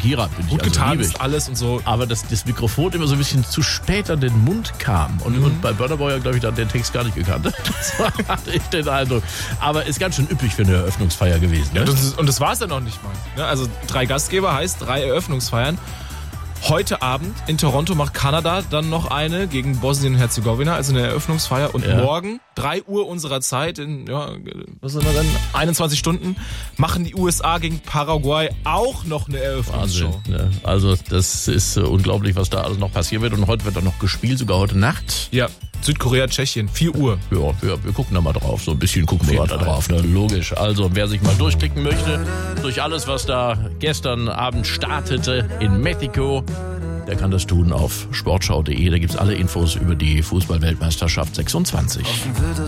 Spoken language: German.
Shakira bin Gut ich getan liebe ich. ist alles und so. Aber das Mikrofon immer so ein bisschen zu spät an den Mund kam. Und bei Burna Boy, glaube ich, dann den Text gar nicht gekannt. Das hatte ich den Eindruck. Aber ist ganz schön üppig für eine Eröffnungsfeier gewesen. Ne? Ja, das war es ja noch nicht mal. Ne? Also 3 Gastgeber heißt 3 Eröffnungsfeiern. Heute Abend in Toronto macht Kanada dann noch eine gegen Bosnien-Herzegowina, also eine Eröffnungsfeier. Und morgen, 3 Uhr unserer Zeit, in, was sind wir dann, 21 Stunden, machen die USA gegen Paraguay auch noch eine Eröffnungsshow. Wahnsinn, ne? Also das ist unglaublich, was da alles noch passieren wird. Und heute wird dann noch gespielt, sogar heute Nacht. Ja, Südkorea, Tschechien, 4 Uhr. Ja, wir gucken da mal drauf. So ein bisschen gucken wir da drauf. Ne? Logisch. Also, wer sich mal durchklicken möchte, durch alles, was da gestern Abend startete in Mexiko, der kann das tun auf sportschau.de. Da gibt's alle Infos über die Fußball-Weltmeisterschaft 26.